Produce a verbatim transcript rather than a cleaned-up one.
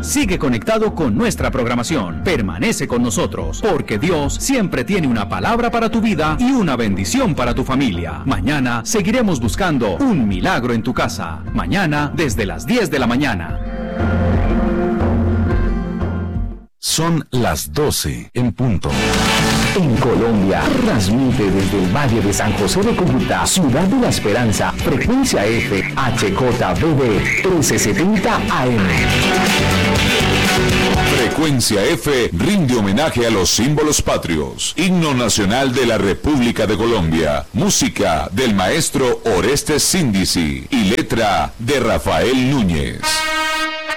Sigue conectado con nuestra programación. Permanece con nosotros, porque Dios siempre tiene una palabra para tu vida y una bendición para tu familia. Mañana seguiremos buscando un milagro en tu casa. Mañana desde las diez de la mañana. Son las doce en punto. En Colombia, transmite desde el Valle de San José de Cúcuta, Ciudad de la Esperanza, frecuencia F, H J B D, trece setenta A M. Frecuencia F rinde homenaje a los símbolos patrios. Himno nacional de la República de Colombia. Música del maestro Orestes Síndici y letra de Rafael Núñez.